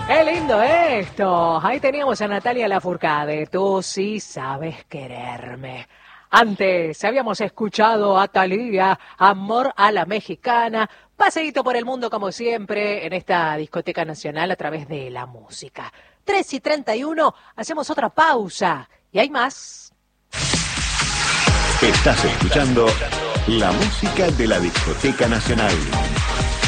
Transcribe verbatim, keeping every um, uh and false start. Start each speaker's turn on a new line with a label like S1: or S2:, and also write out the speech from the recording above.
S1: Qué lindo esto. Ahí teníamos a Natalia Lafourcade. Tú sí sabes quererme. Antes habíamos escuchado a Thalía, Amor a la Mexicana. Paseíto por el mundo como siempre en esta discoteca nacional a través de la música. tres y treinta y uno, hacemos otra pausa. Y hay más.
S2: Estás escuchando la música de la discoteca nacional.